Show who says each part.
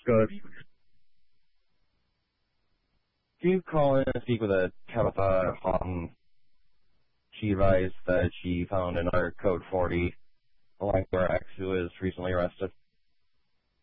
Speaker 1: Good.
Speaker 2: Can you call in and speak with a Tabitha Houghton? She advised that she found another code 40 along with her ex who was recently arrested.